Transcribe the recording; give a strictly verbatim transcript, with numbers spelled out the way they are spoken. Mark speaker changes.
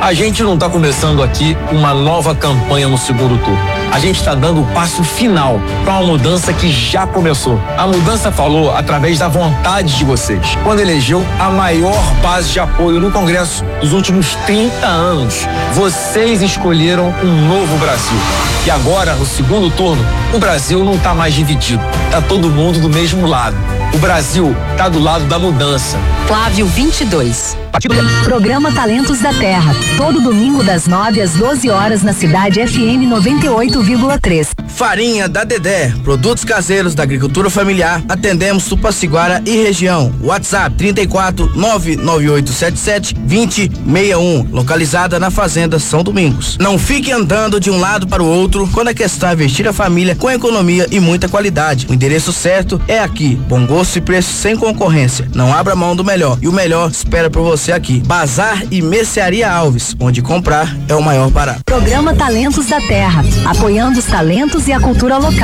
Speaker 1: A gente não está começando aqui uma nova campanha no segundo turno. A gente está dando o passo final para uma mudança que já começou. A mudança falou através da vontade de vocês, quando elegeu a maior base de apoio no Congresso dos últimos trinta anos. Vocês escolheram um novo Brasil. E agora, no segundo turno, o Brasil não está mais dividido. Tá todo mundo do mesmo lado. O Brasil tá do lado da mudança.
Speaker 2: Flávio vinte e dois.
Speaker 3: Programa Talentos da Terra, todo domingo das nove às doze horas na cidade F M noventa e oito vírgula três.
Speaker 4: Farinha da Dedé, produtos caseiros da agricultura familiar. Atendemos Tupaciguara e região. WhatsApp trinta e quatro, nove nove oito sete sete, dois zero seis um, localizada na Fazenda São Domingos. Não fique andando de um lado para o outro quando a questão é vestir a família com economia e muita qualidade. O endereço certo é aqui. Bom gosto e preço sem concorrência. Não abra mão do melhor. E o melhor espera por você aqui. Bazar e Mercearia Alves, onde comprar é o maior barato.
Speaker 3: Programa Talentos da Terra, apoiando os talentos e a cultura local.